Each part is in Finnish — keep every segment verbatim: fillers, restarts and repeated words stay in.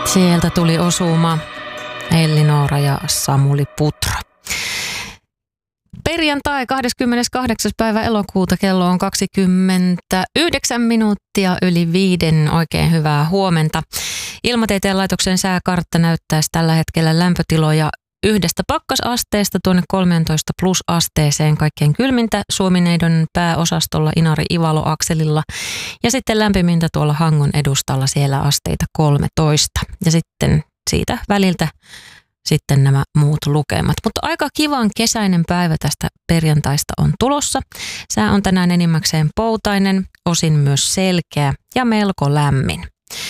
Sieltä tuli osuma Elli-Noora ja Samuli Putro. Perjantai kahdeskymmeneskahdeksas päivä elokuuta, kello on kaksikymmentäyhdeksän minuuttia yli viiden. Oikein hyvää huomenta. Ilmatieteen laitoksen sääkartta näyttäisi tällä hetkellä lämpötiloja yhdestä pakkasasteesta tuonne kolmetoista plus asteeseen, kaikkein kylmintä Suomineidon pääosastolla Inari-Ivalo-akselilla ja sitten lämpimintä tuolla Hangon edustalla, siellä asteita kolmetoista ja sitten siitä väliltä sitten nämä muut lukemat. Mutta aika kivan kesäinen päivä tästä perjantaista on tulossa. Sää on tänään enimmäkseen poutainen, osin myös selkeä ja melko lämmin.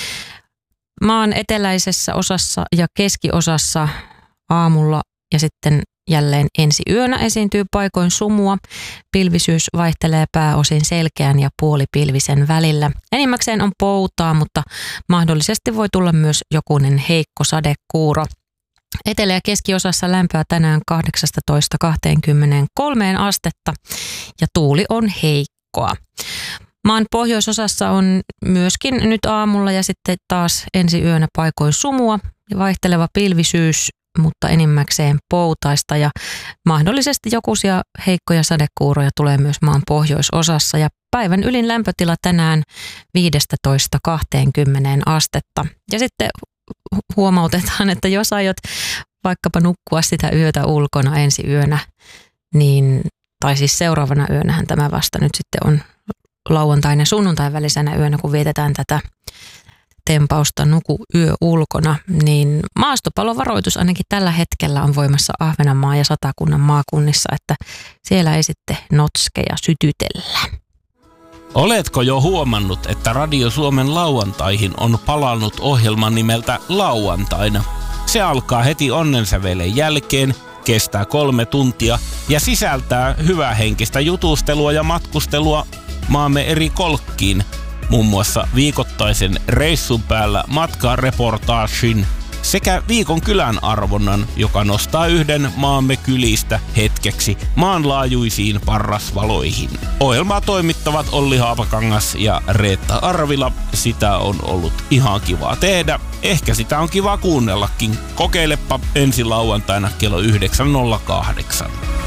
Maan eteläisessä osassa ja keskiosassa aamulla ja sitten jälleen ensi yönä esiintyy paikoin sumua. Pilvisyys vaihtelee pääosin selkeän ja puolipilvisen välillä. Enimmäkseen on poutaa, mutta mahdollisesti voi tulla myös jokunen heikko sadekuuro. Etelä- ja keskiosassa lämpöä tänään kahdeksasta kaksikymmentäkolme astetta ja tuuli on heikkoa. Maan pohjoisosassa on myöskin nyt aamulla ja sitten taas ensi yönä paikoin sumua ja vaihteleva pilvisyys, mutta enimmäkseen poutaista ja mahdollisesti jokuisia heikkoja sadekuuroja tulee myös maan pohjoisosassa ja päivän ylin lämpötila tänään viisitoista kaksikymmentä astetta. Ja sitten huomautetaan, että jos aiot vaikkapa nukkua sitä yötä ulkona ensi yönä, niin, tai siis seuraavana yönähän tämä vasta nyt sitten on lauantain ja sunnuntain välisenä yönä, kun vietetään tätä tempausta nuku yö ulkona, niin maastopalovaroitus ainakin tällä hetkellä on voimassa Ahvenanmaan ja Satakunnan maakunnissa, että siellä ei sitten notskeja sytytellä. Oletko jo huomannut, että Radio Suomen lauantaihin on palannut ohjelma nimeltä Lauantaina? Se alkaa heti onnensävelen jälkeen, kestää kolme tuntia ja sisältää hyvähenkistä jutustelua ja matkustelua maamme eri kolkkiin. Muun muassa viikoittaisen reissun päällä matkareportaagin sekä viikon kylän arvonnan, joka nostaa yhden maamme kylistä hetkeksi maanlaajuisiin parrasvaloihin. Ohjelmaa toimittavat Olli Haapakangas ja Reetta Arvila. Sitä on ollut ihan kiva tehdä. Ehkä sitä on kiva kuunnellakin. Kokeilepa ensi lauantaina kello yhdeksän nolla kahdeksan.